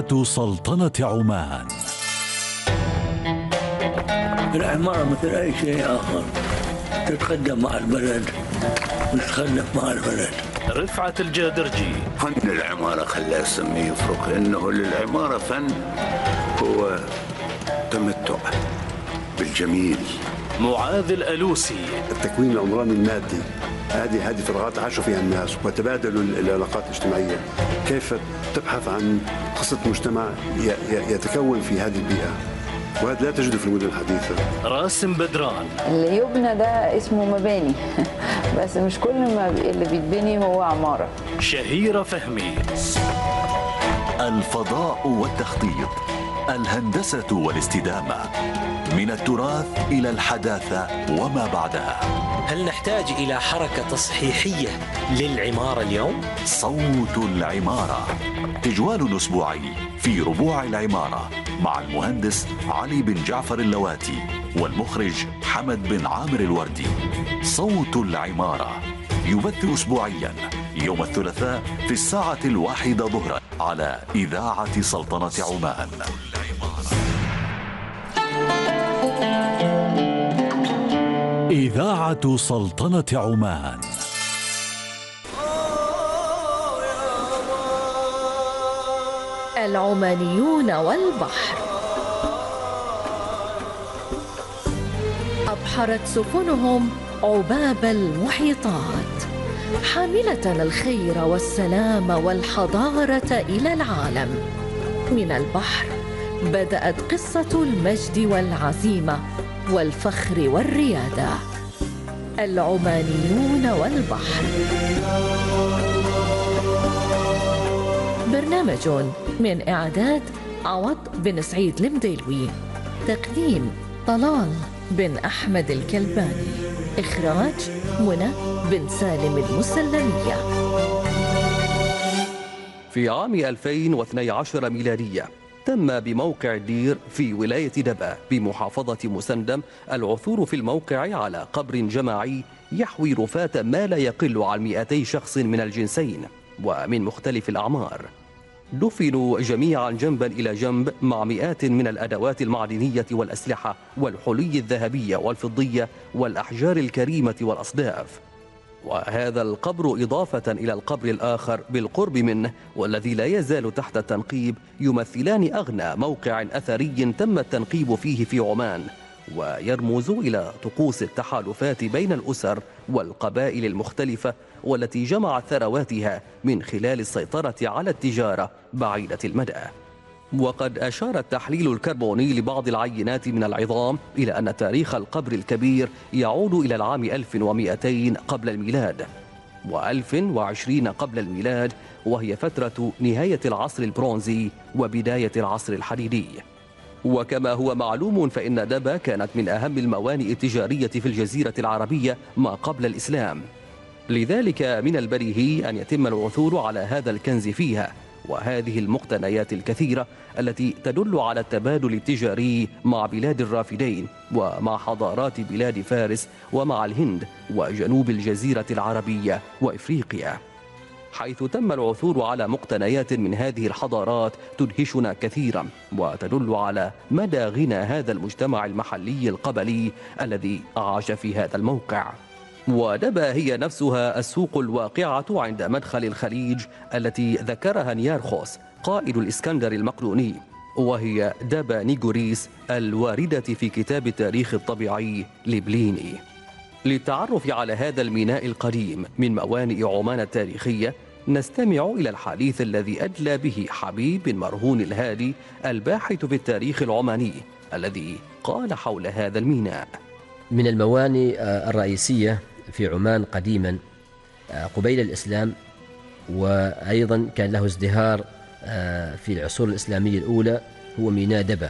سلطنة عمان. العمارة مثل أي شيء آخر، تتقدم مع البلد وتتخلف مع البلد. رفعت الجادرجي. فن العمارة خلاه يسميه يفرق، إنه للعمارة فن هو تمتع بالجميل. معاذ الألوسي. التكوين العمراني المادي هذه فراغات عاشوا فيها الناس وتبادلوا العلاقات الاجتماعية. كيف تبحث عن قصة مجتمع يتكون في هذه البيئة، وهذا لا تجده في المدن الحديثة. راسم بدران. اللي يبنى ده اسمه مباني بس مش كل ما اللي بيتبني هو عمارة. شهيرة فهمي. الفضاء والتخطيط، الهندسة والاستدامة، من التراث إلى الحداثة وما بعدها. هل نحتاج إلى حركة تصحيحية للعمارة اليوم؟ صوت العمارة، تجوال أسبوعي في ربوع العمارة مع المهندس علي بن جعفر اللواتي والمخرج حمد بن عامر الوردي. صوت العمارة يبث أسبوعيا يوم الثلاثاء في 1:00 ظهرا على إذاعة سلطنة عمان. إذاعة سلطنة عمان. العمانيون والبحر. أبحرت سفنهم عباب المحيطات حاملة الخير والسلام والحضارة إلى العالم. من البحر بدأت قصة المجد والعزيمة والفخر والريادة. العمانيون والبحر، برنامج من إعداد عوض بن سعيد المديلوي، تقديم طلال بن أحمد الكلباني، إخراج منى بن سالم المسلمية. في عام 2012 ميلادية تم بموقع الدير في ولاية دبا بمحافظة مسندم العثور في الموقع على قبر جماعي يحوي رفاة ما لا يقل عن 200 شخص من الجنسين ومن مختلف الأعمار. دفنوا جميعا جنبا إلى جنب مع مئات من الأدوات المعدنية والأسلحة والحلي الذهبية والفضية والأحجار الكريمة والأصداف. وهذا القبر إضافة إلى القبر الآخر بالقرب منه والذي لا يزال تحت التنقيب يمثلان أغنى موقع أثري تم التنقيب فيه في عمان، ويرمز إلى طقوس التحالفات بين الأسر والقبائل المختلفة والتي جمعت ثرواتها من خلال السيطرة على التجارة بعيدة المدى. وقد أشار التحليل الكربوني لبعض العينات من العظام إلى أن تاريخ القبر الكبير يعود إلى العام 1200 قبل الميلاد و1020 قبل الميلاد، وهي فترة نهاية العصر البرونزي وبداية العصر الحديدي. وكما هو معلوم فإن دبا كانت من أهم الموانئ التجارية في الجزيرة العربية ما قبل الإسلام، لذلك من البديهي أن يتم العثور على هذا الكنز فيها وهذه المقتنيات الكثيرة التي تدل على التبادل التجاري مع بلاد الرافدين ومع حضارات بلاد فارس ومع الهند وجنوب الجزيرة العربية وإفريقيا، حيث تم العثور على مقتنيات من هذه الحضارات تدهشنا كثيرا وتدل على مدى غنى هذا المجتمع المحلي القبلي الذي عاش في هذا الموقع. ودبا هي نفسها السوق الواقعة عند مدخل الخليج التي ذكرها نيارخوس قائد الإسكندر المقدوني، وهي دبا نيغوريس الواردة في كتاب التاريخ الطبيعي لبليني. للتعرف على هذا الميناء القديم من موانئ عمان التاريخية نستمع إلى الحديث الذي أدلى به حبيب بن مرهون الهادي الباحث في التاريخ العماني الذي قال حول هذا الميناء. من الموانئ الرئيسية في عمان قديما قبيل الإسلام، وأيضا كان له ازدهار في العصور الإسلامية الأولى، هو ميناء دبا.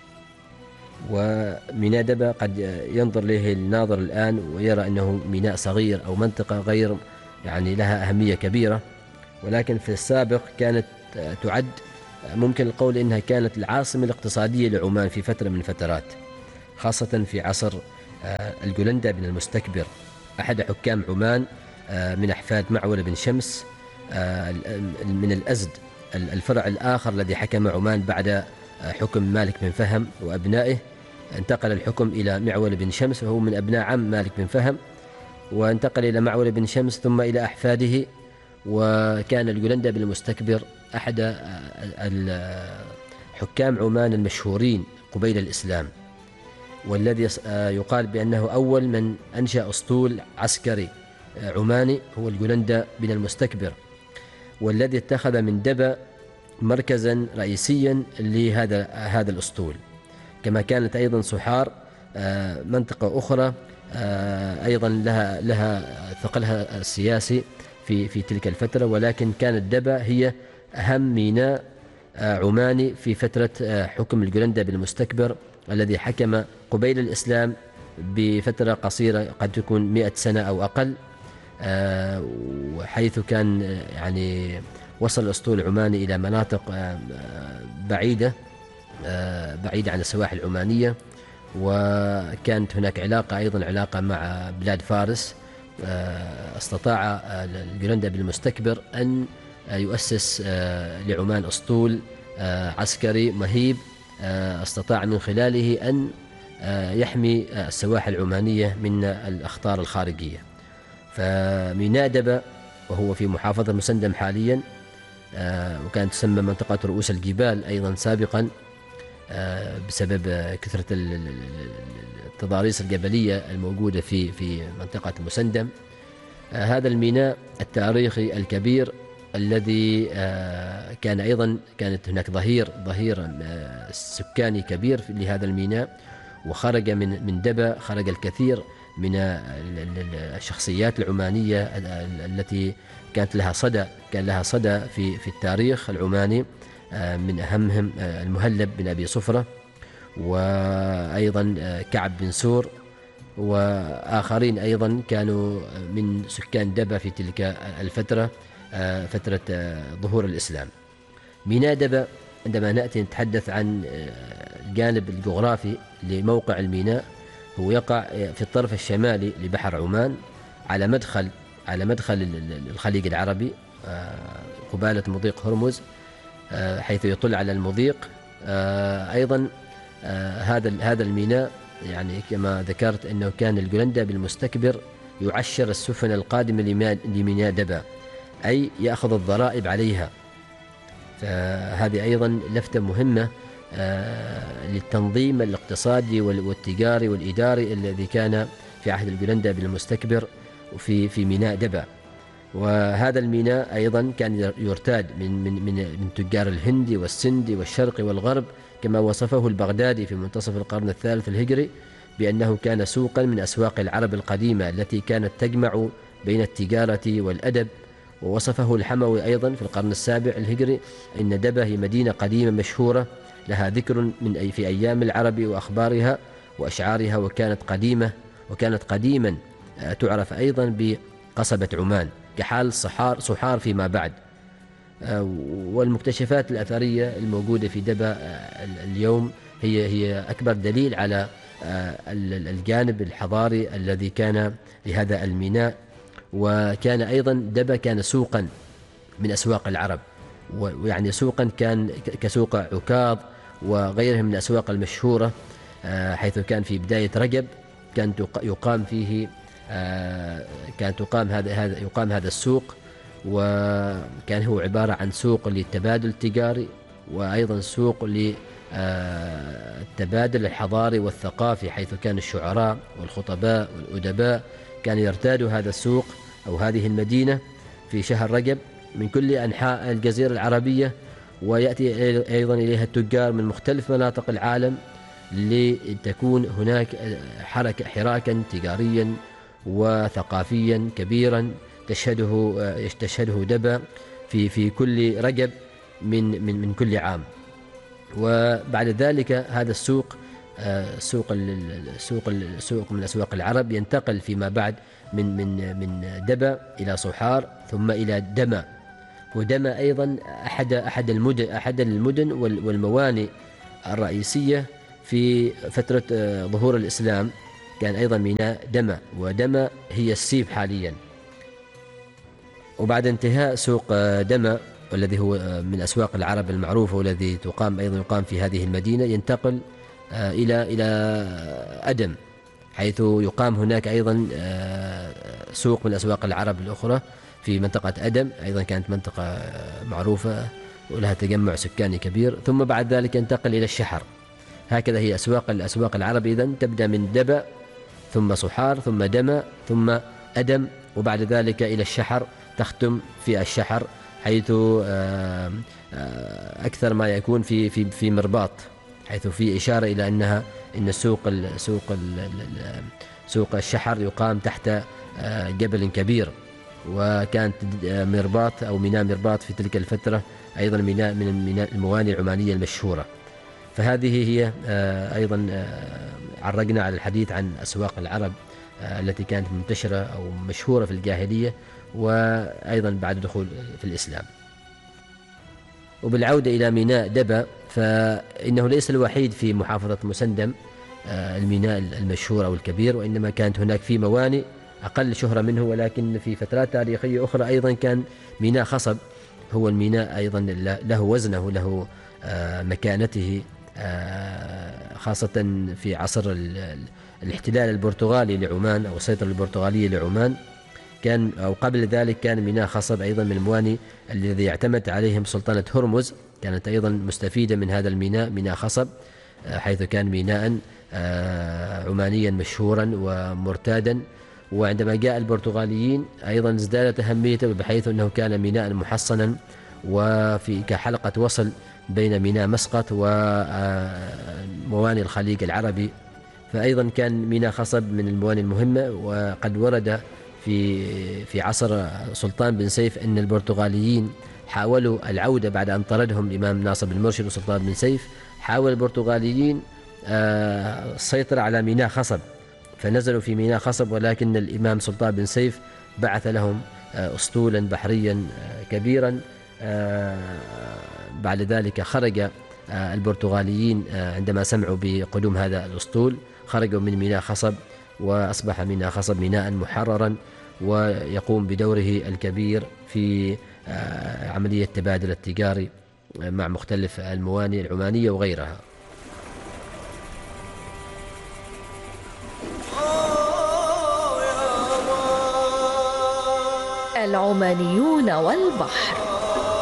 وميناء دبا قد ينظر له الناظر الآن ويرى أنه ميناء صغير أو منطقة غير لها أهمية كبيرة، ولكن في السابق كانت تعد ممكن القول أنها كانت العاصمة الاقتصادية لعمان في فترة من الفترات، خاصة في عصر الجولندا بن المستكبر أحد حكام عمان من أحفاد معول بن شمس من الأزد الفرع الآخر الذي حكم عمان بعد حكم مالك بن فهم وأبنائه، انتقل الحكم إلى معول بن شمس وهو من أبناء عم مالك بن فهم، وانتقل إلى معول بن شمس ثم إلى أحفاده. وكان الجولندا بن المستكبر أحد حكام عمان المشهورين قبيل الإسلام، والذي يقال بأنه أول من أنشأ أسطول عسكري عماني هو الجولندا بن المستكبر، والذي اتخذ من دبا مركزا رئيسيا لهذا الأسطول. كما كانت أيضا صحار منطقة أخرى أيضا لها ثقلها السياسي في تلك الفترة، ولكن كانت دبا هي أهم ميناء عماني في فترة حكم الجولندا بن المستكبر الذي حكم قبيل الإسلام بفترة قصيرة قد تكون 100 سنة أو أقل، وحيث كان يعني وصل الأسطول العماني إلى مناطق بعيدة عن السواحل العمانية. وكانت هناك علاقة مع بلاد فارس. استطاع الجولندا بن المستكبر أن يؤسس لعمان أسطول عسكري مهيب استطاع من خلاله أن يحمي السواحل العمانية من الأخطار الخارجية. فميناء دبا وهو في محافظة مسندم حاليا، وكانت تسمى منطقة رؤوس الجبال أيضا سابقا بسبب كثرة التضاريس الجبلية الموجودة في منطقة مسندم. هذا الميناء التاريخي الكبير الذي كانت هناك ظهير سكاني كبير لهذا الميناء، وخرج من دبا خرج الكثير من الشخصيات العمانية التي كان لها صدى في التاريخ العماني، من أهمهم المهلب بن أبي صفرة، وأيضا كعب بن سور، وآخرين أيضا كانوا من سكان دبا في تلك الفترة، فترة ظهور الإسلام. ميناء دبا عندما نأتي نتحدث عن الجانب الجغرافي لموقع الميناء، هو يقع في الطرف الشمالي لبحر عمان على مدخل الخليج العربي قبالة مضيق هرمز، حيث يطل على المضيق. أيضا هذا الميناء يعني كما ذكرت أنه كان الجولندا بن المستكبر يعشر السفن القادمة لميناء دبا، أي يأخذ الضرائب عليها. فهذه أيضا لفتة مهمة للتنظيم الاقتصادي والتجاري والإداري الذي كان في عهد الجولندا بن المستكبر في ميناء دبا. وهذا الميناء أيضا كان يرتاد من تجار الهند والسند والشرق والغرب، كما وصفه البغدادي في منتصف القرن الثالث الهجري بأنه كان سوقا من أسواق العرب القديمة التي كانت تجمع بين التجارة والأدب. ووصفه الحموي أيضا في القرن السابع الهجري إن دبا هي مدينة قديمة مشهورة لها ذكر في أيام العرب وأخبارها وأشعارها، وكانت قديما تعرف أيضا بقصبة عمان كحال صحار فيما بعد. والمكتشفات الأثرية الموجودة في دبا اليوم هي أكبر دليل على الجانب الحضاري الذي كان لهذا الميناء. وكان أيضا دبا كان سوقا من أسواق العرب، ويعني سوقا كان كسوق عكاظ وغيرها من الأسواق المشهورة، حيث كان في بداية رجب كان يقام هذا السوق، وكان هو عبارة عن سوق للتبادل التجاري، وأيضا سوق للتبادل الحضاري والثقافي، حيث كان الشعراء والخطباء والأدباء كان يرتادوا هذا السوق أو هذه المدينة في شهر رجب من كل أنحاء الجزيرة العربية، ويأتي أيضا إليها التجار من مختلف مناطق العالم لتكون هناك حراكا تجاريا وثقافيا كبيرا تشهده دبا في كل رجب من كل عام. وبعد ذلك هذا السوق سوق من أسواق العرب ينتقل فيما بعد من دبا إلى صحار ثم إلى دما. ودما أيضا أحد المدن والموانئ الرئيسية في فترة ظهور الإسلام، كان أيضا ميناء دما، ودما هي السيف حاليا. وبعد انتهاء سوق دما والذي هو من أسواق العرب المعروفة والذي يقام في هذه المدينة، ينتقل إلى أدم، حيث يقام هناك أيضا سوق من أسواق العرب الأخرى في منطقة أدم، أيضا كانت منطقة معروفة ولها تجمع سكاني كبير. ثم بعد ذلك ينتقل إلى الشحر. هكذا هي أسواق العرب إذن تبدأ من دبا ثم صحار ثم دما ثم أدم، وبعد ذلك إلى الشحر، تختم في الشحر، حيث أكثر ما يكون في مرباط، حيث في إشارة إلى أن سوق الشحر يقام تحت جبل كبير، وكانت مرباط أو ميناء مرباط في تلك الفترة أيضا ميناء من الموانئ العمانية المشهورة. فهذه هي أيضا عرجنا على الحديث عن أسواق العرب التي كانت منتشرة أو مشهورة في الجاهلية وأيضا بعد الدخول في الإسلام. وبالعودة إلى ميناء دبا، فإنه ليس الوحيد في محافظة مسندم الميناء المشهور أو الكبير، وإنما كانت هناك في موانئ أقل شهرة منه، ولكن في فترات تاريخية أخرى أيضا كان ميناء خصب هو الميناء أيضا له وزنه، له مكانته، خاصة في عصر الاحتلال البرتغالي لعمان أو السيطرة البرتغالية لعمان. كان أو قبل ذلك كان ميناء خصب أيضا من الموانئ الذي اعتمد عليهم سلطنة هرمز، كانت أيضا مستفيدة من هذا ميناء خصب، حيث كان ميناء عمانيا مشهورا ومرتادا. وعندما جاء البرتغاليين أيضا ازدادت أهميته، بحيث أنه كان ميناء محصنا وفي كحلقة وصل بين ميناء مسقط وموانئ الخليج العربي. فأيضا كان ميناء خصب من الموانئ المهمة. وقد ورد في عصر سلطان بن سيف أن البرتغاليين حاولوا العودة بعد أن طردهم الإمام ناصر بن مرشد وسلطان بن سيف، حاول البرتغاليين السيطرة على ميناء خصب، فنزلوا في ميناء خصب، ولكن الإمام سلطان بن سيف بعث لهم أسطولا بحريا كبيرا. بعد ذلك خرج البرتغاليين عندما سمعوا بقدوم هذا الأسطول، خرجوا من ميناء خصب، وأصبح ميناء خصب ميناء محررا ويقوم بدوره الكبير في عملية التبادل التجاري مع مختلف الموانئ العمانية وغيرها. العمانيون والبحر.